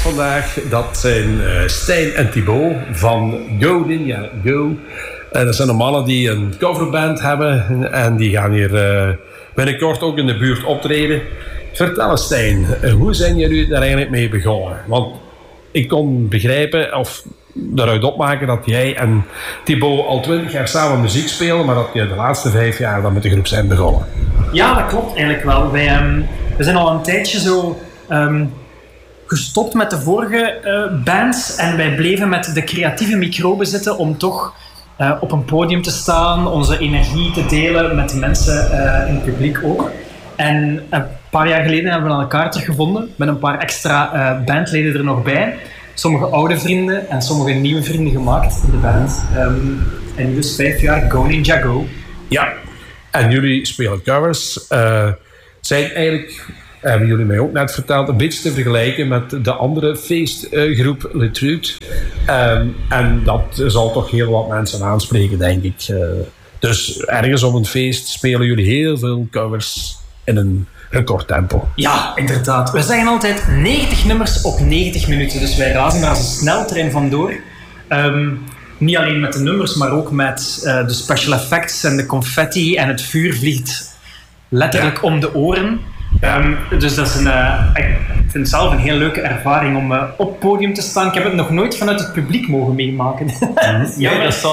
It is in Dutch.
vandaag. Dat zijn Stijn en Thibaut van Go Ninja Go. Dat zijn de mannen die een coverband hebben. En die gaan hier binnenkort ook in de buurt optreden. Vertel eens, Stijn, hoe zijn jullie daar eigenlijk mee begonnen? Want ik kon begrijpen of eruit opmaken dat jij en Thibaut al 20 jaar samen muziek spelen, maar dat je de laatste 5 jaar dan met de groep zijn begonnen. Ja, dat klopt eigenlijk wel. We zijn al een tijdje zo gestopt met de vorige bands en wij bleven met de creatieve microben zitten om toch op een podium te staan, onze energie te delen met de mensen in het publiek ook. En een paar jaar geleden hebben we elkaar teruggevonden met een paar extra bandleden er nog bij. Sommige oude vrienden en sommige nieuwe vrienden gemaakt in de band. En nu dus 5 jaar Go Ninja Go. Ja, en jullie spelen covers. Zijn eigenlijk, hebben jullie mij ook net verteld, een beetje te vergelijken met de andere feestgroep Le Truc. En dat zal toch heel wat mensen aanspreken, denk ik. Dus ergens op een feest spelen jullie heel veel covers in een recordtempo. Ja, inderdaad. We zeggen altijd 90 nummers op 90 minuten. Dus wij razen daar als een sneltrein vandoor. Niet alleen met de nummers, maar ook met de special effects en de confetti. En het vuur vliegt letterlijk om de oren. Dus dat is ik vind het zelf een heel leuke ervaring om op het podium te staan. Ik heb het nog nooit vanuit het publiek mogen meemaken. Ja, dat is